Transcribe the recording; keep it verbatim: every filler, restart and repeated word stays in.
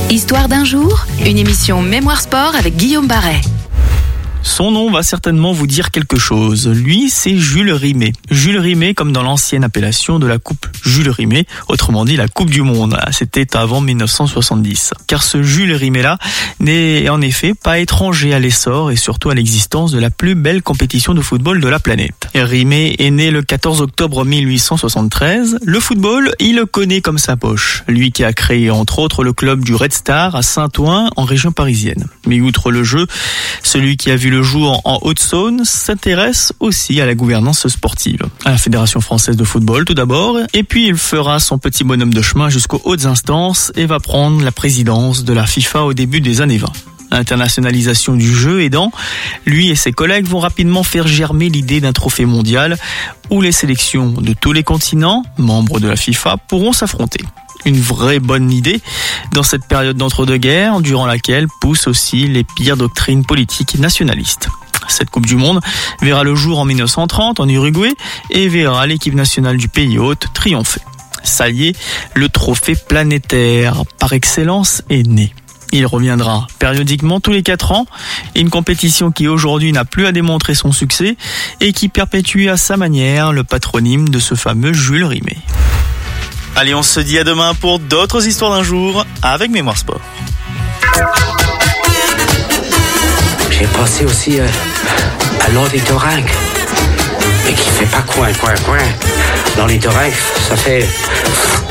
Histoire d'un jour, une émission Mémoire Sport avec Guillaume Barret. Son nom va certainement vous dire quelque chose. Lui, c'est Jules Rimet. Jules Rimet, comme dans l'ancienne appellation de la Coupe Jules Rimet, autrement dit la Coupe du Monde. C'était avant mille neuf cent soixante-dix. Car ce Jules Rimet-là n'est en effet pas étranger à l'essor et surtout à l'existence de la plus belle compétition de football de la planète. Rimet est né le quatorze octobre mille huit cent soixante-treize. Le football, il le connaît comme sa poche. Lui qui a créé entre autres le club du Red Star à Saint-Ouen en région parisienne. Mais outre le jeu, celui qui a vu le jour en Haute-Saône s'intéresse aussi à la gouvernance sportive. À la Fédération française de football tout d'abord, et puis il fera son petit bonhomme de chemin jusqu'aux hautes instances et va prendre la présidence de la FIFA au début des années vingt. L'internationalisation du jeu aidant, lui et ses collègues vont rapidement faire germer l'idée d'un trophée mondial où les sélections de tous les continents, membres de la FIFA, pourront s'affronter. Une vraie bonne idée dans cette période d'entre-deux-guerres, durant laquelle poussent aussi les pires doctrines politiques nationalistes. Cette Coupe du Monde verra le jour en mille neuf cent trente en Uruguay et verra l'équipe nationale du pays hôte triompher. Ça y est, le trophée planétaire par excellence est né. Il reviendra périodiquement tous les quatre ans, une compétition qui aujourd'hui n'a plus à démontrer son succès et qui perpétue à sa manière le patronyme de ce fameux Jules Rimet. Allez, on se dit à demain pour d'autres histoires d'un jour avec Mémoire Sport. J'ai pensé aussi euh, à l'ornithorynque, mais qui fait pas coin, coin, coin. L'ornithorynque, ça fait...